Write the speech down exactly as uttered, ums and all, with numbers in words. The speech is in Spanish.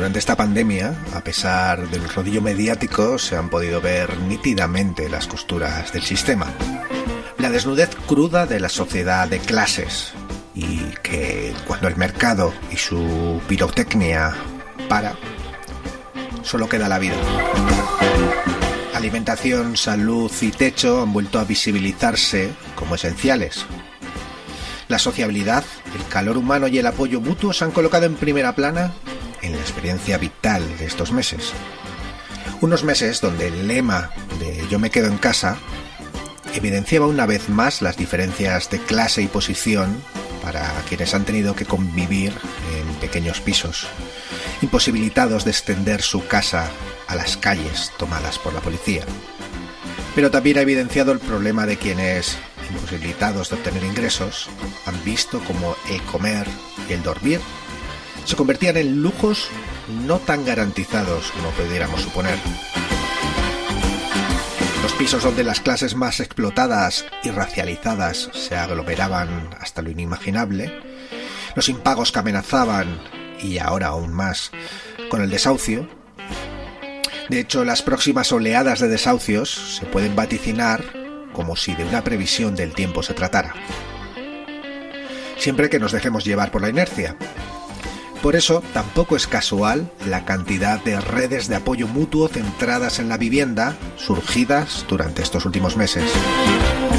durante esta pandemia, a pesar del rodillo mediático, se han podido ver nítidamente las costuras del sistema. La desnudez cruda de la sociedad de clases, y que cuando el mercado y su pirotecnia para, solo queda la vida. Alimentación, salud y techo han vuelto a visibilizarse como esenciales. La sociabilidad, el calor humano y el apoyo mutuo se han colocado en primera plana en la experiencia vital de estos meses. Unos meses donde el lema de "yo me quedo en casa" evidenciaba una vez más las diferencias de clase y posición para quienes han tenido que convivir en pequeños pisos, imposibilitados de extender su casa a las calles tomadas por la policía. Pero también ha evidenciado el problema de quienes, imposibilitados de obtener ingresos, han visto como el comer y el dormir se convertían en lujos no tan garantizados como pudiéramos suponer. Los pisos donde las clases más explotadas y racializadas se aglomeraban hasta lo inimaginable, los impagos que amenazaban, y ahora aún más, con el desahucio. De hecho, las próximas oleadas de desahucios se pueden vaticinar como si de una previsión del tiempo se tratara. Siempre que nos dejemos llevar por la inercia. Por eso, tampoco es casual la cantidad de redes de apoyo mutuo centradas en la vivienda surgidas durante estos últimos meses.